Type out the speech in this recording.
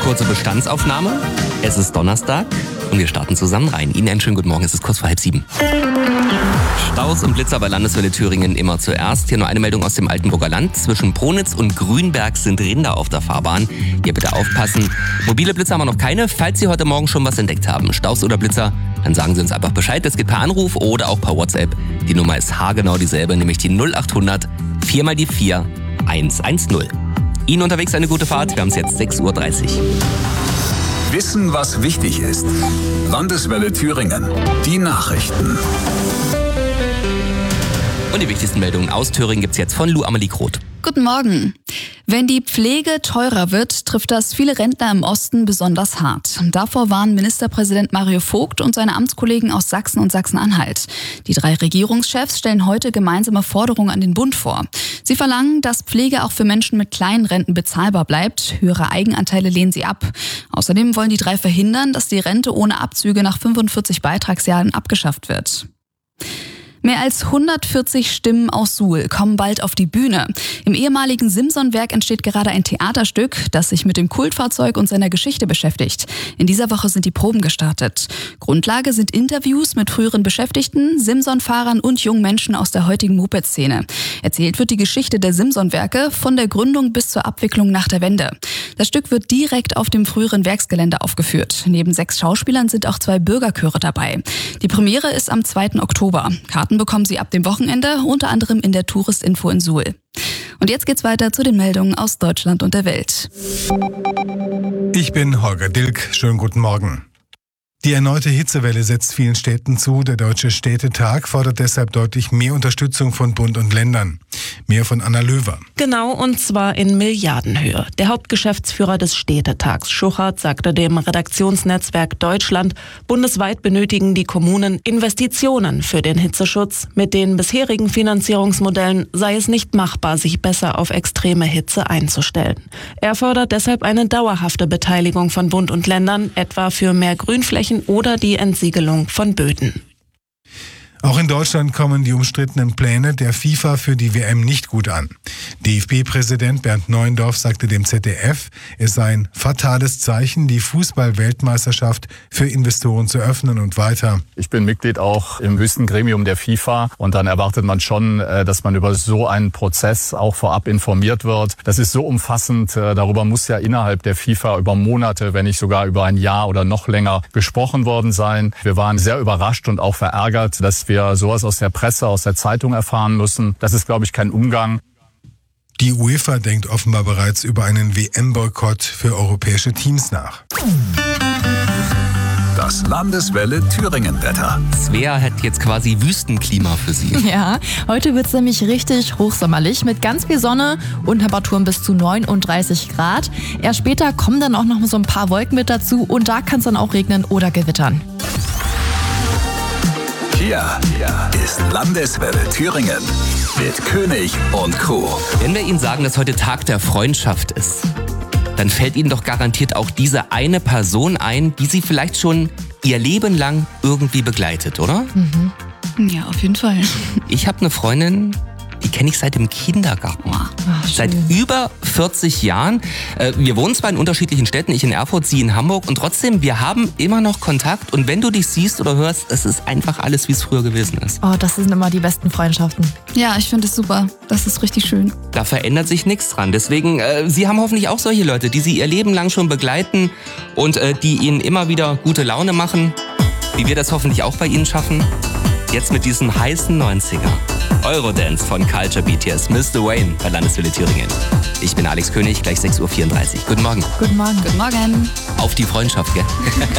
Kurze Bestandsaufnahme. Es ist Donnerstag und wir starten zusammen rein. Ihnen einen schönen guten Morgen, es ist kurz vor 6:30. Staus und Blitzer bei Landeswelle Thüringen immer zuerst. Hier nur eine Meldung aus dem Altenburger Land. Zwischen Pronitz und Grünberg sind Rinder auf der Fahrbahn. Hier bitte aufpassen. Mobile Blitzer haben wir noch keine. Falls Sie heute Morgen schon was entdeckt haben, Staus oder Blitzer, dann sagen Sie uns einfach Bescheid. Das geht per Anruf oder auch per WhatsApp. Die Nummer ist haargenau dieselbe, nämlich die 0800 4 mal die 4 110. Ihnen unterwegs eine gute Fahrt. Wir haben es jetzt 6:30 Uhr. Wissen, was wichtig ist. Landeswelle Thüringen. Die Nachrichten. Und die wichtigsten Meldungen aus Thüringen gibt's jetzt von Lou Amelie Groth. Guten Morgen. Wenn die Pflege teurer wird, trifft das viele Rentner im Osten besonders hart. Davor warnen Ministerpräsident Mario Vogt und seine Amtskollegen aus Sachsen und Sachsen-Anhalt. Die 3 Regierungschefs stellen heute gemeinsame Forderungen an den Bund vor. Sie verlangen, dass Pflege auch für Menschen mit kleinen Renten bezahlbar bleibt. Höhere Eigenanteile lehnen sie ab. Außerdem wollen die 3 verhindern, dass die Rente ohne Abzüge nach 45 Beitragsjahren abgeschafft wird. Mehr als 140 Stimmen aus Suhl kommen bald auf die Bühne. Im ehemaligen Simson-Werk entsteht gerade ein Theaterstück, das sich mit dem Kultfahrzeug und seiner Geschichte beschäftigt. In dieser Woche sind die Proben gestartet. Grundlage sind Interviews mit früheren Beschäftigten, Simson-Fahrern und jungen Menschen aus der heutigen Moped-Szene. Erzählt wird die Geschichte der Simson-Werke von der Gründung bis zur Abwicklung nach der Wende. Das Stück wird direkt auf dem früheren Werksgelände aufgeführt. Neben 6 Schauspielern sind auch 2 Bürgerchöre dabei. Die Premiere ist am 2. Oktober. Karten bekommen Sie ab dem Wochenende, unter anderem in der Touristinfo in Suhl. Und jetzt geht's weiter zu den Meldungen aus Deutschland und der Welt. Ich bin Holger Dilk. Schönen guten Morgen. Die erneute Hitzewelle setzt vielen Städten zu. Der Deutsche Städtetag fordert deshalb deutlich mehr Unterstützung von Bund und Ländern. Mehr von Anna Löwer. Genau, und zwar in Milliardenhöhe. Der Hauptgeschäftsführer des Städtetags, Schuchert, sagte dem Redaktionsnetzwerk Deutschland, bundesweit benötigen die Kommunen Investitionen für den Hitzeschutz. Mit den bisherigen Finanzierungsmodellen sei es nicht machbar, sich besser auf extreme Hitze einzustellen. Er fordert deshalb eine dauerhafte Beteiligung von Bund und Ländern, etwa für mehr Grünflächen oder die Entsiegelung von Böden. Auch in Deutschland kommen die umstrittenen Pläne der FIFA für die WM nicht gut an. DFB-Präsident Bernd Neuendorf sagte dem ZDF, es sei ein fatales Zeichen, die Fußball-Weltmeisterschaft für Investoren zu öffnen und weiter. Ich bin Mitglied auch im höchsten Gremium der FIFA und dann erwartet man schon, dass man über so einen Prozess auch vorab informiert wird. Das ist so umfassend, darüber muss ja innerhalb der FIFA über Monate, wenn nicht sogar über ein Jahr oder noch länger gesprochen worden sein. Wir waren sehr überrascht und auch verärgert, dass wir sowas aus der Presse, aus der Zeitung erfahren müssen. Das ist, glaube ich, kein Umgang. Die UEFA denkt offenbar bereits über einen WM-Boykott für europäische Teams nach. Das Landeswelle Thüringen-Wetter. Svea hat jetzt quasi Wüstenklima für Sie. Ja, heute wird's nämlich richtig hochsommerlich mit ganz viel Sonne und Temperaturen bis zu 39 Grad. Erst später kommen dann auch noch so ein paar Wolken mit dazu und da kann es dann auch regnen oder gewittern. Hier ist Landeswelle Thüringen mit König und Co. Wenn wir Ihnen sagen, dass heute Tag der Freundschaft ist, dann fällt Ihnen doch garantiert auch diese eine Person ein, die Sie vielleicht schon Ihr Leben lang irgendwie begleitet, oder? Ja, auf jeden Fall. Ich habe eine Freundin, die kenne ich seit dem Kindergarten. Seit über 40 Jahren. Wir wohnen zwar in unterschiedlichen Städten, ich in Erfurt, sie in Hamburg, und trotzdem, wir haben immer noch Kontakt. Und wenn du dich siehst oder hörst, es ist einfach alles, wie es früher gewesen ist. Oh, das sind immer die besten Freundschaften. Ja, ich finde es super. Das ist richtig schön. Da verändert sich nichts dran. Deswegen, Sie haben hoffentlich auch solche Leute, die Sie Ihr Leben lang schon begleiten und die Ihnen immer wieder gute Laune machen, wie wir das hoffentlich auch bei Ihnen schaffen. Jetzt mit diesem heißen 90er. Eurodance von Culture BTS, Mr. Wayne bei Landeswelle Thüringen. Ich bin Alex König, gleich 6:34 Uhr. Guten Morgen. Guten Morgen. Guten Morgen. Auf die Freundschaft, gell?